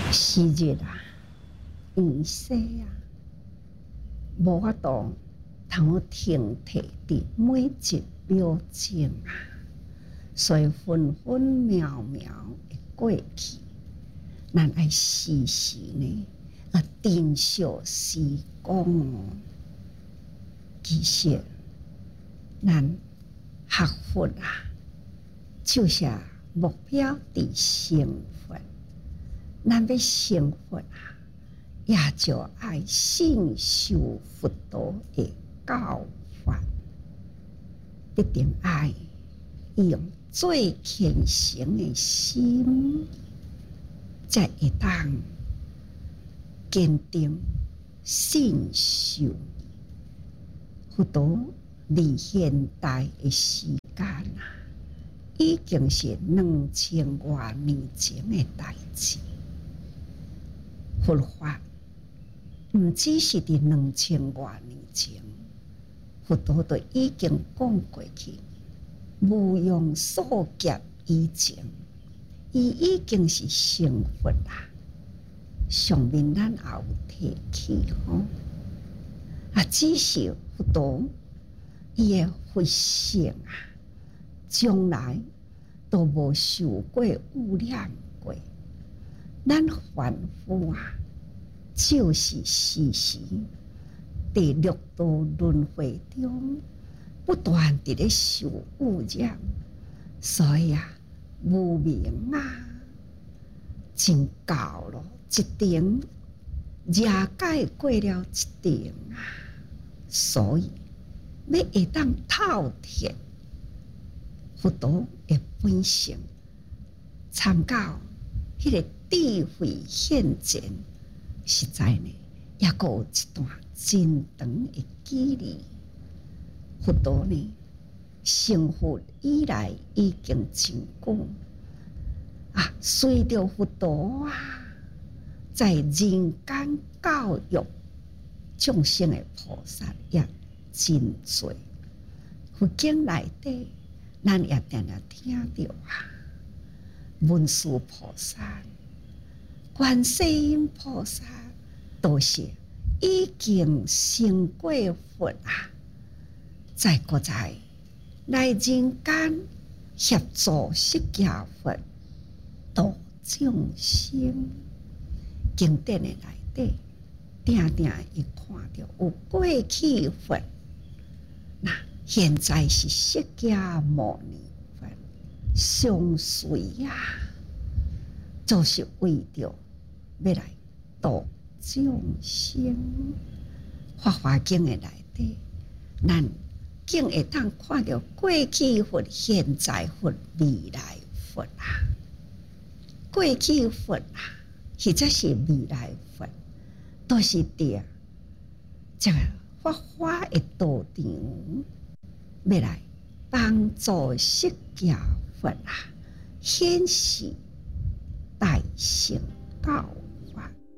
时日啊，圆世啊，无法度通停摕伫每一秒钟啊，所以分分秒秒会过去，咱爱时时呢珍惜时光哦。其实，咱学佛啊，就是目标伫成佛。咱要成佛啊，也就爱信受佛陀的教法，一定爱用最虔诚的心，才会当坚定信受。佛陀离现代的时间啊，已经是2000多年前的代志。佛法毋只是伫2000多年前，佛陀都已经讲过去。无用数劫以前，伊已经是成佛啦。上面咱也有提起吼，只是佛陀伊的佛性啊，从来都无受过污染过。咱凡夫啊，就是时时伫六道轮回中不断地咧受污染，所以啊，无明啊，真到了一定，夜解过了一定啊，所以要会当透彻佛陀的本性，参考迄个智慧现前，实在呢，也还有一段真长的距离。佛陀呢，成佛以来已经真久啊，随着佛陀啊，在人间教育众生的菩萨也真多。佛经内底，咱也常常听到啊，文殊菩萨、观世音菩萨，都是已经成过佛啊，再搁在来人间协助释迦佛度众生。经典的内底，定定伊看到有过去佛，那现在是释迦牟尼佛，相随啊，就是为着要来度众生。法华经的内底，咱竟会当看到过去佛、现在佛、未来佛啊！过去佛啊，或者是未来佛，都是伫这个法华的道场，要来帮助释迦佛啊，显示大乘教